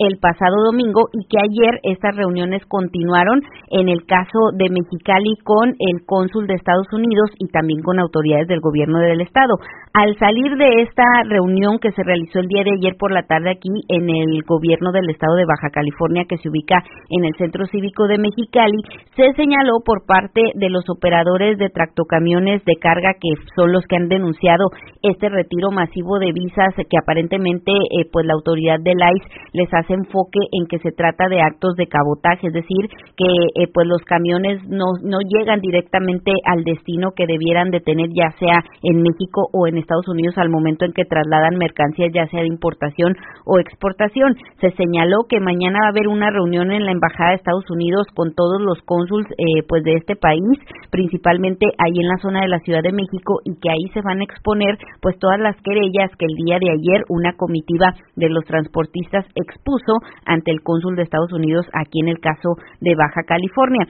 el pasado domingo y que ayer estas reuniones continuaron en el caso de Mexicali con el cónsul de Estados Unidos y también con autoridades del gobierno del estado. Al salir de esta reunión que se realizó el día de ayer por la tarde aquí en el gobierno del estado de Baja California, que se ubica en el Centro Cívico de Mexicali, se señaló por parte de los operadores de tractocamiones de carga, que son los que han denunciado este retiro masivo de visas, que aparentemente pues la autoridad del ICE les hace enfoque en que se trata de actos de cabotaje, es decir, que pues los camiones no llegan directamente al destino que debieran de tener, ya sea en México o en Estados Unidos, al momento en que trasladan mercancías, ya sea de importación o exportación. Se señaló que mañana va a haber una reunión en la Embajada de Estados Unidos con todos los cónsuls pues de este país, principalmente ahí en la zona de la Ciudad de México, y que ahí se van a exponer pues todas las querellas que el día de ayer una comitiva de los transportistas expuso ante el cónsul de Estados Unidos aquí en el caso de Baja California.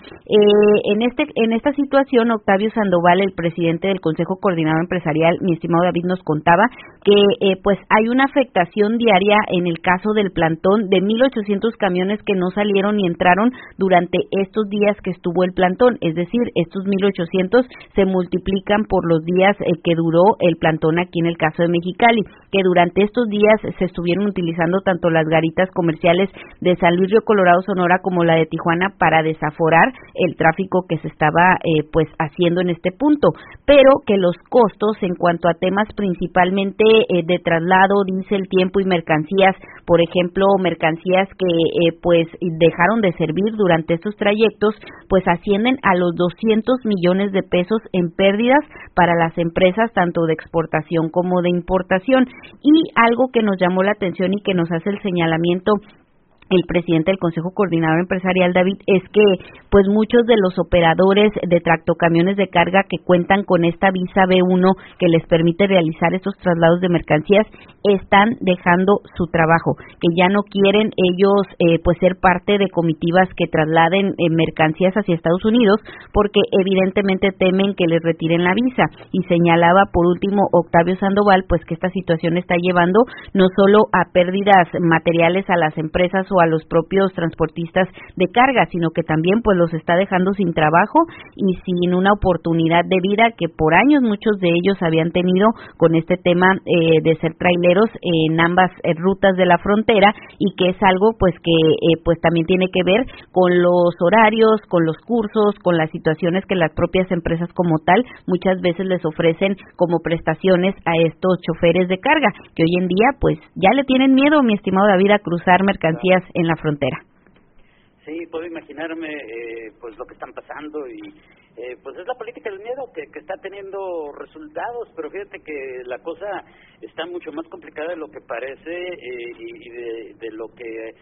En esta situación, Octavio Sandoval, el presidente del Consejo Coordinador Empresarial, mi estimado David, nos contaba que pues hay una afectación diaria en el caso del plantón de 1,800 camiones que no salieron ni entraron durante estos días que estuvo el plantón, es decir, estos 1,800 se multiplican por los días que duró el plantón aquí en el caso de Mexicali, que durante estos días se estuvieron utilizando tanto las garitas comerciales de San Luis Río Colorado, Sonora, como la de Tijuana para desaforar el tráfico que se estaba pues haciendo en este punto, pero que los costos en cuanto a temas principalmente de traslado, diésel, tiempo y mercancías, por ejemplo, mercancías que pues dejaron de servir durante estos trayectos, pues ascienden a los 200 millones de pesos en pérdidas para las empresas tanto de exportación como de importación. Y algo que nos llamó la atención y que nos hace el señalamiento el presidente del Consejo Coordinador Empresarial, David, es que pues muchos de los operadores de tractocamiones de carga que cuentan con esta visa B1 que les permite realizar estos traslados de mercancías están dejando su trabajo, que ya no quieren ellos pues ser parte de comitivas que trasladen mercancías hacia Estados Unidos, porque evidentemente temen que les retiren la visa. Y señalaba por último Octavio Sandoval pues que esta situación está llevando no solo a pérdidas materiales a las empresas o a los propios transportistas de carga, sino que también pues los está dejando sin trabajo y sin una oportunidad de vida que por años muchos de ellos habían tenido con este tema de ser traileros en ambas rutas de la frontera, y que es algo pues que pues también tiene que ver con los horarios, con los cursos, con las situaciones que las propias empresas como tal muchas veces les ofrecen como prestaciones a estos choferes de carga, que hoy en día pues ya le tienen miedo, mi estimado David, a cruzar mercancías en la frontera. Sí, puedo imaginarme pues lo que están pasando y pues es la política del miedo que está teniendo resultados, pero fíjate que la cosa está mucho más complicada de lo que parece y de lo que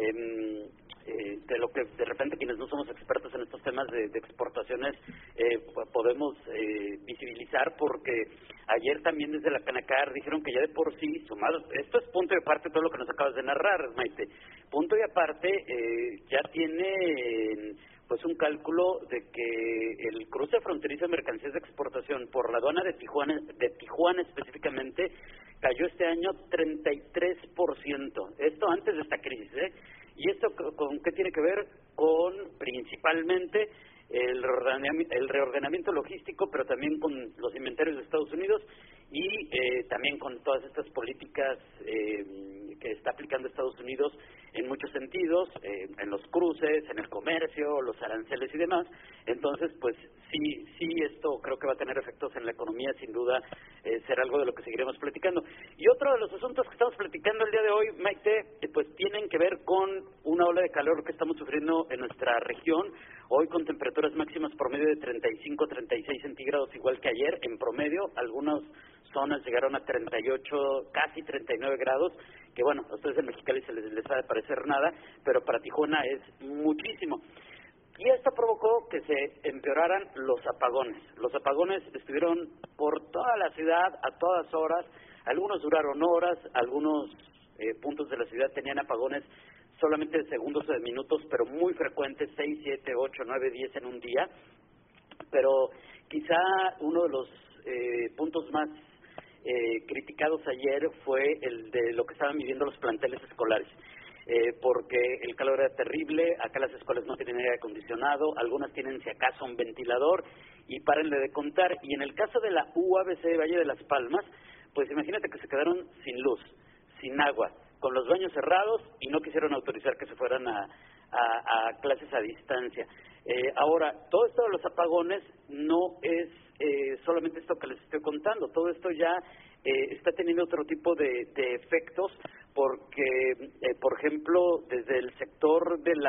de repente quienes no somos expertos en estos temas de exportaciones podemos visibilizar, porque ayer también desde la Canacar dijeron que ya de por sí, sumado, esto es punto y aparte todo lo que nos acabas de narrar, Maite, punto y aparte ya tiene pues un cálculo de que el cruce fronterizo de mercancías de exportación por la aduana de Tijuana específicamente cayó este año 33%, esto antes de esta crisis, ¿Y esto con qué tiene que ver? Con principalmente el reordenamiento logístico, pero también con los inventarios de Estados Unidos y también con todas estas políticas que está aplicando Estados Unidos en muchos sentidos, en los cruces, en el comercio, los aranceles y demás. Entonces, pues sí, esto creo que va a tener efectos en la economía, sin duda, será algo de lo que seguiremos platicando. Y otro de los asuntos que estamos platicando el día de hoy, Maite, pues tienen que ver con una ola de calor que estamos sufriendo en nuestra región, hoy con temperaturas máximas promedio de 35, 36 centígrados, igual que ayer, en promedio. Algunas zonas llegaron a 38, casi 39 grados, que bueno, a ustedes en Mexicali les ha de parecer nada, pero para Tijuana es muchísimo. Y esto provocó que se empeoraran los apagones. Los apagones estuvieron por toda la ciudad, a todas horas, algunos duraron horas, algunos puntos de la ciudad tenían apagones solamente de segundos o de minutos, pero muy frecuentes, 6, 7, 8, 9, 10 en un día. Pero quizá uno de los puntos más criticados ayer fue el de lo que estaban viviendo los planteles escolares. porque el calor era terrible. Acá las escuelas no tienen aire acondicionado, algunas tienen si acaso un ventilador, y párenle de contar. Y en el caso de la UABC de Valle de las Palmas, pues imagínate que se quedaron sin luz, sin agua, con los baños cerrados, y no quisieron autorizar que se fueran a clases a distancia. Ahora, todo esto de los apagones no es solamente esto que les estoy contando, todo esto ya está teniendo otro tipo de efectos, porque, por ejemplo, desde el sector de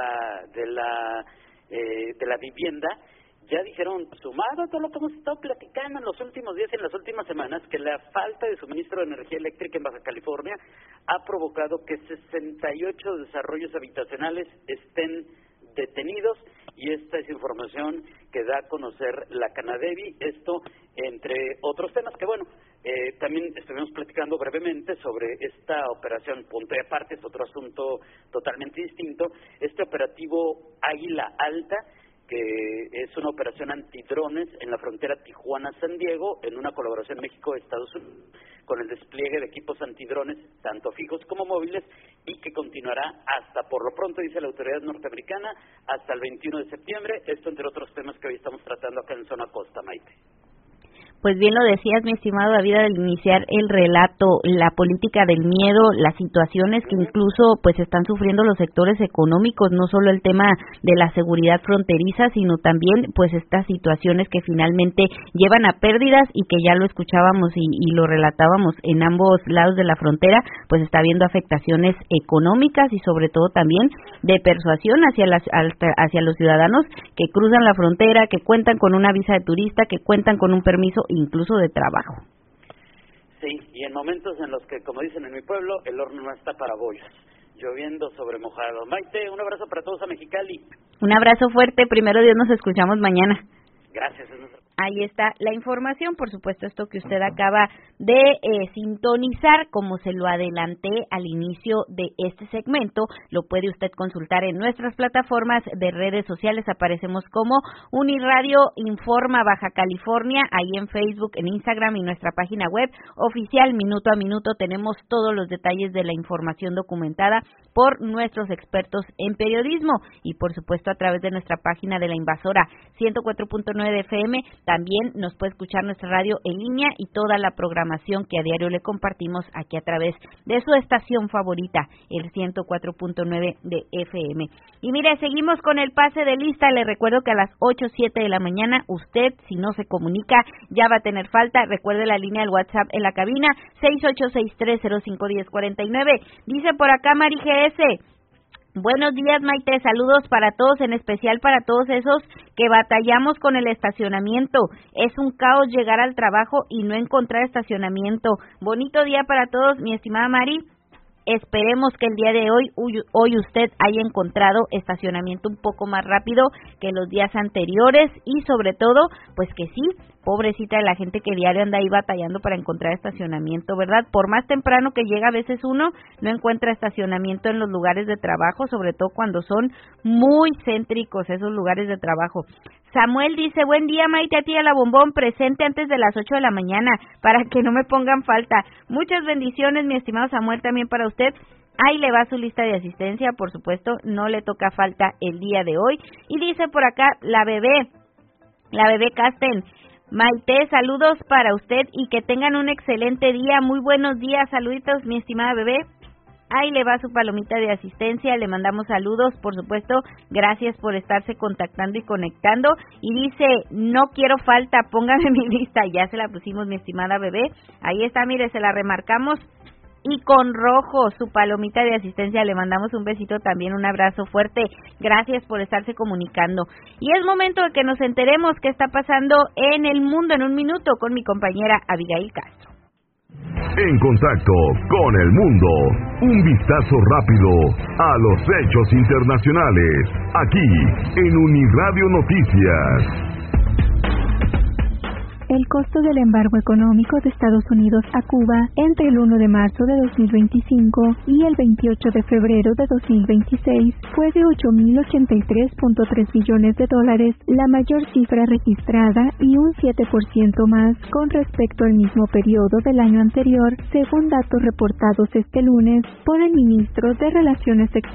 la vivienda, ya dijeron, sumado a todo lo que hemos estado platicando en los últimos días y en las últimas semanas, que la falta de suministro de energía eléctrica en Baja California ha provocado que 68 desarrollos habitacionales estén detenidos, y esta es información que da a conocer la Canadevi, esto entre otros temas que, bueno, también estuvimos platicando brevemente sobre esta operación, punto y aparte, es otro asunto totalmente distinto, este operativo Águila Alta, que es una operación antidrones en la frontera Tijuana-San Diego, en una colaboración México-Estados Unidos, con el despliegue de equipos antidrones, tanto fijos como móviles, y que continuará hasta, por lo pronto, dice la autoridad norteamericana, hasta el 21 de septiembre, esto entre otros temas que hoy estamos tratando acá en Zona Costa, Maite. Pues bien lo decías, mi estimado David, al iniciar el relato, la política del miedo, las situaciones que incluso pues están sufriendo los sectores económicos, no solo el tema de la seguridad fronteriza, sino también pues estas situaciones que finalmente llevan a pérdidas, y que ya lo escuchábamos y lo relatábamos en ambos lados de la frontera, pues está habiendo afectaciones económicas y sobre todo también de persuasión hacia los ciudadanos que cruzan la frontera, que cuentan con una visa de turista, que cuentan con un permiso incluso de trabajo. Sí, y en momentos en los que, como dicen en mi pueblo, el horno no está para bollos, lloviendo sobre mojado. Maite, un abrazo para todos a Mexicali. Un abrazo fuerte, primero Dios, nos escuchamos mañana. Gracias. Ahí está la información, por supuesto, esto que usted acaba de sintonizar, como se lo adelanté al inicio de este segmento, lo puede usted consultar en nuestras plataformas de redes sociales, aparecemos como Uniradio Informa Baja California, ahí en Facebook, en Instagram y nuestra página web oficial, minuto a minuto, tenemos todos los detalles de la información documentada por nuestros expertos en periodismo, y por supuesto a través de nuestra página de la Invasora 104.9 de FM, también nos puede escuchar nuestra radio en línea y toda la programación que a diario le compartimos aquí a través de su estación favorita, el 104.9 de FM. Y mire, seguimos con el pase de lista. Le recuerdo que a las 8:07 de la mañana, usted, si no se comunica, ya va a tener falta. Recuerde la línea del WhatsApp en la cabina, 6863051049. Dice por acá Mari GS, buenos días, Maite, saludos para todos, en especial para todos esos que batallamos con el estacionamiento. Es un caos llegar al trabajo y no encontrar estacionamiento. Bonito día para todos, mi estimada Mari. Esperemos que el día de hoy usted haya encontrado estacionamiento un poco más rápido que los días anteriores, y sobre todo, pues que sí, pobrecita de la gente que diario anda ahí batallando para encontrar estacionamiento, ¿verdad? Por más temprano que llega, a veces uno no encuentra estacionamiento en los lugares de trabajo, sobre todo cuando son muy céntricos esos lugares de trabajo. Samuel dice, buen día, Maite, a ti a la bombón, presente antes de las 8 de la mañana, para que no me pongan falta. Muchas bendiciones, mi estimado Samuel, también para usted. Ahí le va su lista de asistencia, por supuesto, no le toca falta el día de hoy. Y dice por acá, la bebé Casten, Maite, saludos para usted y que tengan un excelente día. Muy buenos días, saluditos, mi estimada bebé. Ahí le va su palomita de asistencia, le mandamos saludos, por supuesto, gracias por estarse contactando y conectando. Y dice, no quiero falta, póngame mi lista, ya se la pusimos, mi estimada bebé. Ahí está, mire, se la remarcamos. Y con rojo, su palomita de asistencia, le mandamos un besito también, un abrazo fuerte. Gracias por estarse comunicando. Y es momento de que nos enteremos qué está pasando en el mundo en un minuto con mi compañera Abigail Castro. En contacto con el mundo, un vistazo rápido a los hechos internacionales, aquí en Uniradio Noticias. El costo del embargo económico de Estados Unidos a Cuba entre el 1 de marzo de 2025 y el 28 de febrero de 2026 fue de $8,083.3 billones, la mayor cifra registrada y un 7% más con respecto al mismo periodo del año anterior, según datos reportados este lunes por el ministro de Relaciones Exteriores